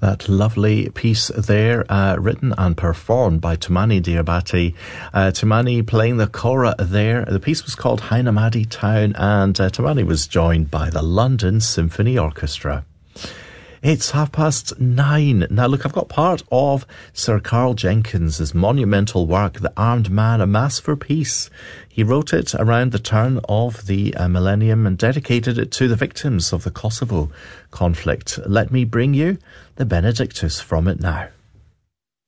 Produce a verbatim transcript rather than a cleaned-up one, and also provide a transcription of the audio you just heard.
That lovely piece there, uh, written and performed by Tumani Diabate. Uh, Tumani playing the kora there. The piece was called Hainamadi Town, and uh, Tumani was joined by the London Symphony Orchestra. It's half past nine. Now, look, I've got part of Sir Carl Jenkins's monumental work, The Armed Man, A Mass for Peace. He wrote it around the turn of the uh, millennium and dedicated it to the victims of the Kosovo conflict. Let me bring you the Benedictus from it now.